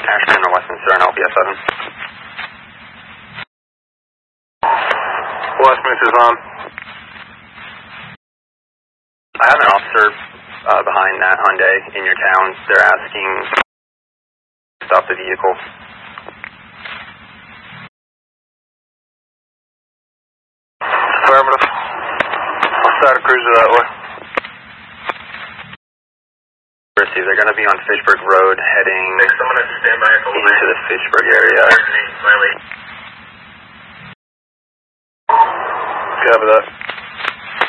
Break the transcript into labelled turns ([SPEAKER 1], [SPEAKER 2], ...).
[SPEAKER 1] Ashburn or Westminster and LBS 7.
[SPEAKER 2] Westminster's on.
[SPEAKER 1] I have an officer behind that Hyundai in your town. They're asking to stop the vehicle.
[SPEAKER 2] Affirmative. I'll start a cruiser that way.
[SPEAKER 1] They're going to be on Fitchburg Road heading into the Fitchburg area.
[SPEAKER 2] Copy that.